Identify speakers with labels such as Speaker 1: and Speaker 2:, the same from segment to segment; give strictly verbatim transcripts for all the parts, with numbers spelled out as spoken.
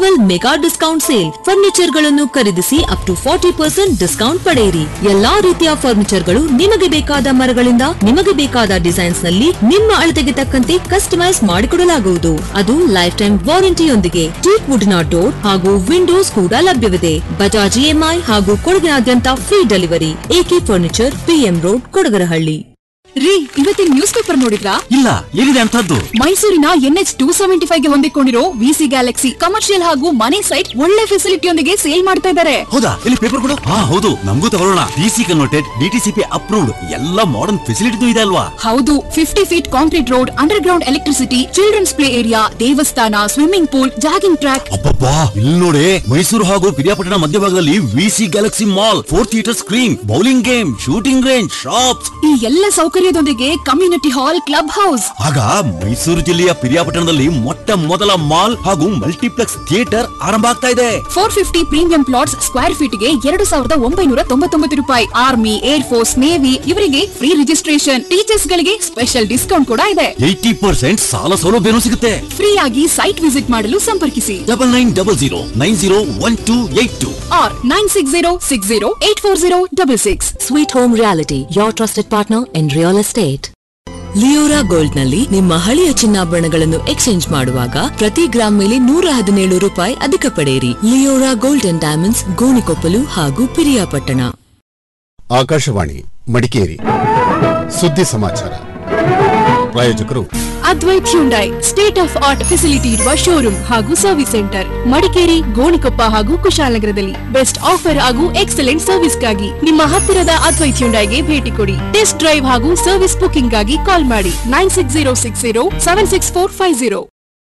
Speaker 1: Festival mega discount sale. Furniture ಗಳನ್ನು ಖರೀದಿಸಿ up to forty percent discount ಪಡೆಯಿರಿ. ಎಲ್ಲಾ ರೀತಿಯ ಫರ್ನಿಚರ್ ಗಳು ನಿಮಗೆ ಬೇಕಾದ ಮರಗಳಿಂದ ನಿಮಗೆ ಬೇಕಾದ ಡಿಸೈನ್ಸ್ ನಲ್ಲಿ ನಿಮ್ಮ ಅಳತೆಗೆ ತಕ್ಕಂತೆ ಕಸ್ಟಮೈಸ್ ಮಾಡಿಕೊಡಲಾಗುವುದು. ಅದು ಲೈಫ್ ಟೈಮ್ ವಾರಂಟಿಯೊಂದಿಗೆ. ಟೀಕ್ ವುಡ್ ನ ಡೋರ್ ಹಾಗೂ ವಿಂಡೋಸ್ ಕೂಡ ಲಭ್ಯವಿದೆ. ಬಜಾಜ್ ಇಎಂಐ ಹಾಗೂ ಕೊಡಗಿನಾದ್ಯಂತ free delivery. A K furniture, PM road, Kodagarahalli.
Speaker 2: ರೀ, ಇವತ್ತಿನ ನ್ಯೂಸ್ ಪೇಪರ್ ನೋಡಿದ್ರಾ?
Speaker 3: ಇಲ್ಲ, ಏನಿದೆ ಅಂತದ್ದು?
Speaker 2: ಮೈಸೂರಿನ ಎನ್ಎಚ್ ಟೂ ಸೆವೆಂಟಿ ಫೈವ್ ಗೆ ಹೊಂದಿಕೊಂಡಿರೋ ವಿಸಿ ಗ್ಯಾಲಕ್ಸಿ ಕಮರ್ಷಿಯಲ್ ಹಾಗೂ ಮನೆ ಸೈಟ್ ಒಳ್ಳೆ ಫೆಸಿಲಿಟಿಯೊಂದಿಗೆ ಸೇಲ್ ಮಾಡ್ತಾ ಇದ್ದಾರೆ.
Speaker 3: ಹೌದಾ? ಇಲ್ಲಿ ಪೇಪರ್ ಕೊಡು. ಹಾ ಹೌದು, ನಮಗೂ ತಗೊಳ್ಳೋಣ. ಡಿಸಿ ಕನ್ವರ್ಟೆಡ್, ಡಿಟಿಸಿಪಿ ಅಪ್ರೂವ್ಡ್, ಎಲ್ಲ ಮಾಡರ್ನ್ ಫೆಸಿಲಿಟಿ ಇದೆ ಅಲ್ವಾ?
Speaker 2: ಹೌದು, fifty feet concrete road, under ground electricity, children's play area, ದೇವಸ್ಥಾನ, ಸ್ವಿಮ್ಮಿಂಗ್ ಪೂಲ್, ಜಾಗಿಂಗ್ ಟ್ರ್ಯಾಕ್.
Speaker 3: ಅಬ್ಬಬ್ಬಾ, ಇಲ್ಲಿ ನೋಡಿ, ಮೈಸೂರು ಹಾಗೂ ಪಿರಿಯಾಪಟ್ಟಣ ಮಧ್ಯಭಾಗದಲ್ಲಿ VC Galaxy mall, four theatre screen, bowling game, shooting range, shops,
Speaker 2: ಈ ಎಲ್ಲ ಸೌಕರ್ಯದೊಂದಿಗೆ ಕಮ್ಯುನಿಟಿ ಹಾಲ್, ಕ್ಲಬ್ ಹೌಸ್.
Speaker 3: ಆಗ ಮೈಸೂರು ಜಿಲ್ಲೆಯ ಪಿರಿಯಾಪಟ್ಟಣದಲ್ಲಿ ಮೊಟ್ಟ ಮೊದಲ ಮಾಲ್ ಹಾಗೂ ಮಲ್ಟಿಪ್ಲೆಕ್ಸ್ ಥಿಯೇಟರ್ ಆರಂಭ ಆಗ್ತಾ ಇದೆ.
Speaker 2: Four fifty premium plots square feet ಗೆ ಎರಡು ಸಾವಿರದ ಒಂಬೈನೂರ ತೊಂಬತ್ತೊಂಬತ್ತು ರೂಪಾಯಿ. ಆರ್ಮಿ, ಏರ್ ಫೋರ್ಸ್, ನೇವಿ ಇವರಿಗೆ ಫ್ರೀ ರಿಜಿಸ್ಟ್ರೇಷನ್. ಟೀಚರ್ಸ್ ಗಳಿಗೆ ಸ್ಪೆಷಲ್ ಡಿಸ್ಕೌಂಟ್ ಕೂಡ ಇದೆ.
Speaker 3: ಏಯ್ಟಿ ಪರ್ಸೆಂಟ್ ಸಾಲ ಸೌಲಭ್ಯನೂ ಸಿಗುತ್ತೆ.
Speaker 2: ಫ್ರೀ ಆಗಿ ಸೈಟ್ ವಿಸಿಟ್ ಮಾಡಲು ಸಂಪರ್ಕಿಸಿ
Speaker 3: double nine double zero nine zero one two eight two
Speaker 2: R nine six zero six zero eight four zero double six.
Speaker 1: Sweet home reality, your trusted partner in real estate. Leora gold ನಲ್ಲಿ ನಿಮ್ಮ ಹಳೆಯ ಚಿನ್ನಾಭರಣಗಳನ್ನು exchange ಮಾಡುವಾಗ ಪ್ರತಿ gram ಮೇಲೆ ನೂರ ಹದಿನೇಳು ರೂಪಾಯಿ ಅಧಿಕ ಪಡೆಯಿರಿ. Leora gold and diamonds, Gonikoppal ಹಾಗೂ ಪಿರಿಯಾಪಟ್ಟಣ.
Speaker 4: ಆಕಾಶವಾಣಿ ಮಡಿಕೇರಿ ಸುದ್ದಿ ಸಮಾಚಾರ. ಪ್ರಾಯೋಜಕರು
Speaker 2: Advait Hyundai, state of art facility ಇರುವ ಶೋರೂಮ್ ಹಾಗೂ ಸರ್ವಿಸ್ ಸೆಂಟರ್, ಮಡಿಕೇರಿ, ಗೋಣಿಕೊಪ್ಪ ಹಾಗೂ ಕುಶಾಲನಗರದಲ್ಲಿ. ಬೆಸ್ಟ್ ಆಫರ್ ಹಾಗೂ ಎಕ್ಸಲೆಂಟ್ ಸರ್ವಿಸ್ಗಾಗಿ ನಿಮ್ಮ ಹತ್ತಿರದ ಅದ್ವೈತ್ ಹ್ಯುಂಡೈಗೆ ಭೇಟಿ ಕೊಡಿ. ಟೆಸ್ಟ್ ಡ್ರೈವ್ ಹಾಗೂ ಸರ್ವಿಸ್ ಬುಕಿಂಗ್ ಗಾಗಿ ಕಾಲ್ ಮಾಡಿ nine six zero six zero seven six four five zero.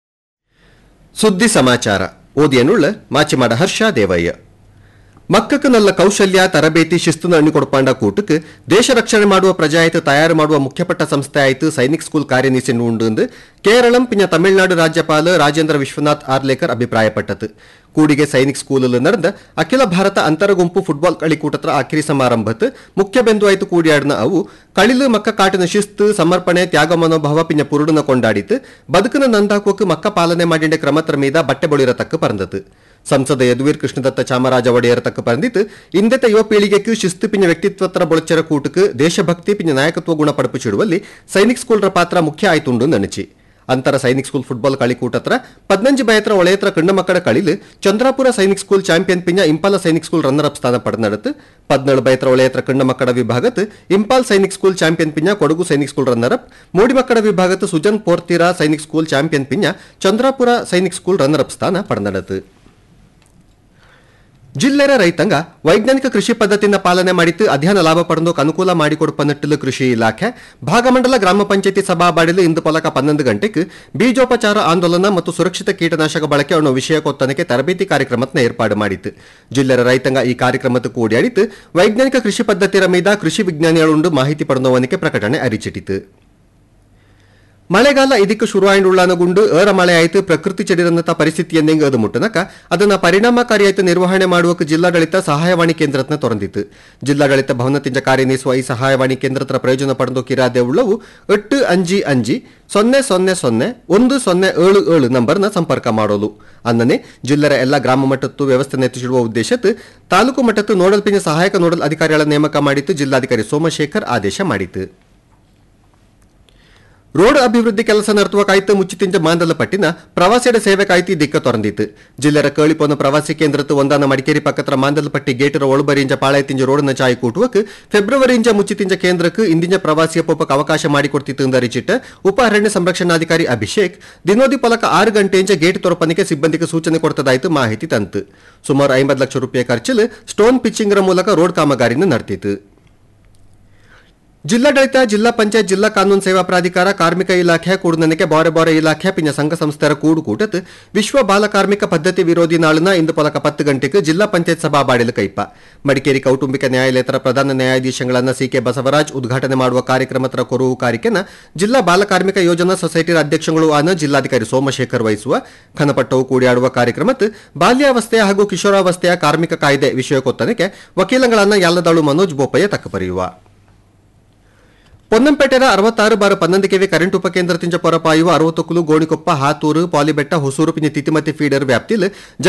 Speaker 5: ಸುದ್ದಿ ಸಮಾಚಾರ ಓದಿಯನುಳ್ಳ ಮಾಚಿಮಾಡ ಹರ್ಷ ದೇವಯ್ಯ. ಮಕ್ಕಕ್ಕೆ ನಲ್ಲ ಕೌಶಲ್ಯ, ತರಬೇತಿ, ಶಿಸ್ತುನ ಅಣ್ಣು ಕೊಡ್ಪಾಂಡ ಕೂಟಕ್ಕೆ ದೇಶ ರಕ್ಷಣೆ ಮಾಡುವ ಪ್ರಜಾಯಿತು ತಯಾರು ಮಾಡುವ ಮುಖ್ಯಪಟ್ಟ ಸಂಸ್ಥೆ ಆಯಿತು ಸೈನಿಕ್ ಸ್ಕೂಲ್ ಕಾರ್ಯನಿರ್ವಹಿಸಿ ಉಂಡು ಕೇರಳಂ ಪಿನ್ನ ತಮಿಳುನಾಡು ರಾಜ್ಯಪಾಲ ರಾಜೇಂದ್ರ ವಿಶ್ವನಾಥ್ ಆರ್ಲೇಕರ್ ಅಭಿಪ್ರಾಯಪಟ್ಟது. ಕೂಡಿಗೆ ಸೈನಿಕ್ ಸ್ಕೂಲಲ್ಲಿ ನಡೆದ ಅಖಿಲ ಭಾರತ ಅಂತರಗುಂಪು ಫುಟ್ಬಾಲ್ ಕಳಿಕೂಟತ್ರ ಆಖರಿ ಸಮಾರಂಭತ್ ಮುಖ್ಯ ಬಿಂದು ಆಯ್ತು ಕೂಡಿಯಾಡಿನ ಅವು ಕಳಿಲು ಮಕ್ಕ ಕಾಟಿನ ಶಿಸ್ತು, ಸಮರ್ಪಣೆ, ತ್ಯಾಗ ಮನೋಭಾವ ಪಿನ್ನ ಪುರುಡನ ಕೊಂಡಾಡಿತು ಬದುಕನ ನಂದಾಕೋಕ್ ಮಕ್ಕ ಪಾಲನೆ ಮಾಡಿಂಡ ಕ್ರಮತ್ರ ಮೀದ ಬಟ್ಟೆ ಬೊಳಿರತಕ್ಕ ಪರಂದತು. ಸಂಸದ ಯದುವೀರ್ ಕೃಷ್ಣದತ್ತ ಚಾಮರಾಜ ಒಡೆಯರ್ ತಕ್ಕ ಪರಂದಿತ್ತು ಇಂದೆತ ಯುವ ಪೀಳಿಗೆக்கு ಶಿಸ್ತು ಪಿನ್ನ ವ್ಯಕ್ತಿತ್ವತ್ರ ಬೊಳಚರ ಕೂಟಕ್ಕೆ ದೇಶಭಕ್ತಿ ಪಿನ್ನ ನಾಯಕತ್ವ ಗುಣ ಪಡಪಿಚಿಡುವಲ್ಲಿ ಸೈನಿಕ್ ಸ್ಕೂಲ್ರ ಪಾತ್ರ ಮುಖ್ಯ ಆಯ್ತುಂಡು ನನಿಚಿ. ಅಂತರ ಸೈನಿಕ್ ಸ್ಕೂಲ್ ಫುಟ್ಬಾಲ್ ಕಳಿಕೂಟತ್ರ ಪದ್ನಂಜು ಬಯತ್ರ ಒಳೆಯತ್ರ ಕಣ್ಣ ಮಕ್ಕಳ ಕಳಿಲು Chandrapura Sainik school champion pin Imphal Sainik school runner up ಸ್ಥಾನ ಪಡೆದನಡತು. ಪದ್ನೇಳು ಬಯತ್ರ ಒಳೆಯತ್ರ ಕಣ್ಣ ಮಕ್ಕಳ ವಿಭಾಗತ್ Imphal Sainik school champion pin Kodagu Sainik school runner up, ಮೂಡಿ ಮಕ್ಕಳ ವಿಭಾಗತ್ Sujan ಪೋರ್ತಿರಾ Sainik school champion pin Chandrapura Sainik school runner up ಸ್ಥಾನ ಪಡೆದನಡತು. ಜಿಲ್ಲೆರ ರೈತಾಂಗ ವೈಜ್ಞಾನಿಕ ಕೃಷಿ ಪದ್ಧತಿಯಿಂದ ಪಾಲನೆ ಮಾಡಿದ್ದು ಅಧ್ಯಯನ ಲಾಭ ಪಡೆದು ಅನುಕೂಲ ಮಾಡಿಕೊಡುವ ನಿಟ್ಟಿಲು ಕೃಷಿ ಇಲಾಖೆ ಭಾಗಮಂಡಲ ಗ್ರಾಮ ಪಂಚಾಯತಿ ಸಭಾಬಾಡಿಲು ಇಂದು ಪಲಕ ಪನ್ನೊಂದು ಗಂಟೆಗೆ ಬೀಜೋಪಚಾರ ಆಂದೋಲನ ಮತ್ತು ಸುರಕ್ಷಿತ ಕೀಟನಾಶಕ ಬಳಕೆ ಅನ್ನೋ ವಿಷಯ ಕೊತ್ತನಕ್ಕೆ ತರಬೇತಿ ಕಾರ್ಯಕ್ರಮದ ಏರ್ಪಾಡು ಮಾಡಿತ್ತು. ಜಿಲ್ಲೆರ ರೈತಾಂಗ ಈ ಕಾರ್ಯಕ್ರಮದ ಕೂಡಿಯಾಡಿದ್ದು ವೈಜ್ಞಾನಿಕ ಕೃಷಿ ಪದ್ಧತಿಯ ಮೀದ ಕೃಷಿ ವಿಜ್ಞಾನಿಗಳುಂಡು ಮಾಹಿತಿ ಪಡೆದವನಿಗೆ ಪ್ರಕಟಣೆ ಅರಿಚಿಟ್ಟಿತು. ಮಳೆಗಾಲ ಇದಕ್ಕೆ ಶುರುವಾಯಿಂಡುಳ್ಳಾನಗುಂಡು ಏರ ಮಳೆ ಆಯಿತು ಪ್ರಕೃತಿ ಚಡಿರಂತ ಪರಿಸ್ಥಿತಿಯನ್ನೆಂಗೆ ಅದು ಮುಟ್ಟನಕ ಅದನ್ನು ಪರಿಣಾಮಕಾರಿಯಾಯಿತು ನಿರ್ವಹಣೆ ಮಾಡುವಕ್ಕೆ ಜಿಲ್ಲಾಡಳಿತ ಸಹಾಯವಾಣಿ ಕೇಂದ್ರತ್ನ ತೊರಂದಿತ್ತು. ಜಿಲ್ಲಾಡಳಿತ ಭವನತಿಂಜ ಕಾರ್ಯನಿರ್ವಹಿಸುವ ಈ ಸಹಾಯವಾಣಿ ಕೇಂದ್ರತ್ರ ಪ್ರಯೋಜನ ಪಡೆದು ಕಿರಾದೆ ಉಳ್ಳವು ಎಟ್ಟು ಅಂಜಿ ಅಂಜಿ ಸೊನ್ನೆ ಸೊನ್ನೆ ಸೊನ್ನೆ ಒಂದು ಸೊನ್ನೆ ಏಳು ಏಳು ನಂಬರ್ನ ಸಂಪರ್ಕ ಮಾಡೋದು. ಅನ್ನನೆ ಜಿಲ್ಲೆಯ ಎಲ್ಲ ಗ್ರಾಮ ಮಟ್ಟತ್ತು ವ್ಯವಸ್ಥೆ ನೆತ್ತಿಸಿಡುವ ಉದ್ದೇಶತ್ ತಾಲೂಕು ಮಟ್ಟತ್ತು ನೋಡಲ್ ಪಿನ ಸಹಾಯಕ ನೋಡಲ್ ಅಧಿಕಾರಿಗಳ ನೇಮಕ ಮಾಡಿತ್ತು ಜಿಲ್ಲಾಧಿಕಾರಿ ಸೋಮಶೇಖರ್ ಆದೇಶ ಮಾಡಿತು. ರೋಡ್ ಅಭಿವೃದ್ಧಿ ಕೆಲಸ ನಡೆಸುವ ಕಾಯ್ತು ಮುಚ್ಚಿತಿಂಜ ಮಾಂದಲ ಪಟ್ಟಿನ ಪ್ರವಾಸಿಯರ ಸೇವೆ ಕಾಯ್ತಿ ದಿಕ್ಕ ತೊರಂದಿತ್ತು. ಜಿಲ್ಲೆಯ ಕೇಳಿಪೋನ ಪ್ರವಾಸಿ ಕೇಂದ್ರತ್ತು ಒಂದಾನ ಮಡಿಕೇರಿ ಪಕ್ಕತ್ರ ಮಾಂದಲ ಪಟ್ಟಿ ಗೇಟರ ಒಳಬರಿಂಜ ಪಾಳಾಯ್ತಿಂಜ ರೋಡ್ನ ಚಾಯಿ ಕೂಟುವಕ್ಕೆ ಫೆಬ್ರವರಿಯಿಂದ ಮುಚ್ಚಿತಿಂಜ ಕೇಂದ್ರಕ್ಕೆ ಇಂದಿನ ಪ್ರವಾಸಿಯ ಪೋಪಕ್ಕೆ ಅವಕಾಶ ಮಾಡಿಕೊಡ್ತಿತ್ತು ಎಂದು ಅರಿಚಿಟ್ಟ ಉಪ ಅರಣ್ಯ ಸಂರಕ್ಷಣಾಧಿಕಾರಿ ಅಭಿಷೇಕ್ ದಿನೋದಿ ಪಲಕ ಆರು ಗಂಟೆಯಿಂದ ಗೇಟ್ ತೊರಪನಿಗೆ ಸಿಬ್ಬಂದಿಗೆ ಸೂಚನೆ ಕೊಡ್ತದಾಯ್ತು ಮಾಹಿತಿ ತಂತು. ಸುಮಾರು ಐಂಬತ್ತು ಲಕ್ಷ ರೂಪಾಯಿ ಖರ್ಚಲ್ಲಿ ಸ್ಟೋನ್ ಪಿಚ್ಚಿಂಗ್ರ ಮೂಲಕ ರೋಡ್ ಕಾಮಗಾರಿನ ನಡೆದಿತ್ತು. ಜಿಲ್ಲಾಡಳಿತ, ಜಿಲ್ಲಾ ಪಂಚಾಯತ್, ಜಿಲ್ಲಾ ಕಾನೂನು ಸೇವಾ ಪ್ರಾಧಿಕಾರ, ಕಾರ್ಮಿಕ ಇಲಾಖೆ ಕೂಡುನನಿಕೆ ಬಾರೆ ಬಾರೆ ಇಲಾಖೆ ಪಿನ್ನ ಸಂಘ ಸಂಸ್ಥೆರ ಕೂಡು ಕೂಟತ್ ವಿಶ್ವ ಬಾಲ ಕಾರ್ಮಿಕ ಪದ್ಧತಿ ವಿರೋಧಿ ನಾಳಿನ ಇಂದು ಪಲಕ ಪತ್ತು ಗಂಟೆಗೆ ಜಿಲ್ಲಾ ಪಂಚಾಯತ್ ಸಭಾ ಬಾಡಿಲು ಕೈಪ ಮಡಿಕೇರಿ ಕೌಟುಂಬಿಕ ನ್ಯಾಯಾಲಯದ ಪ್ರಧಾನ ನ್ಯಾಯಾಧೀಶಗಳನ್ನ ಸಿ ಕೆ ಬಸವರಾಜ್ ಉದ್ಘಾಟನೆ ಮಾಡುವ ಕಾರ್ಯಕ್ರಮದ ಕೊರವು ಕಾರಿಕೆನ ಜಿಲ್ಲಾ ಬಾಲ ಕಾರ್ಮಿಕ ಯೋಜನಾ ಸೊಸೈಟಿಯ ಅಧ್ಯಕ್ಷಗಳು ಆನ ಜಿಲ್ಲಾಧಿಕಾರಿ ಸೋಮಶೇಖರ್ ವಹಿಸುವ ಖನಪಟ್ಟವು ಕೂಡಿಯಾಡುವ ಕಾರ್ಯಕ್ರಮತ್ ಬಾಲ್ಯಾವಸ್ಥೆಯ ಹಾಗೂ ಕಿಶೋರಾವಸ್ಥೆಯ ಕಾರ್ಮಿಕ ಕಾಯ್ದೆ ವಿಷಯಕ್ಕೊತ್ತನಕ್ಕೆ ವಕೀಲಗಳನ್ನ ಯಾಲದಾಳು ಮನೋಜ್ ಬೋಪಯ್ಯ ತಕ್ಕಪರಿಯುವ. ಪೊನ್ನಂಪೇಟೆರ ಅರವತ್ತಾರು ಬಾರ ಪನ್ನೊಂದು KV current ಉಪಕೇಂದ್ರ ತಿಂಜ ಪೊರಪಾಯುವ ಅರವತ್ತೊಕ್ಕಲು Gonikoppa, Hathur, Polibetta, Hosur pin Titimathi feeder ವ್ಯಾಪ್ತಿಯಲ್ಲಿ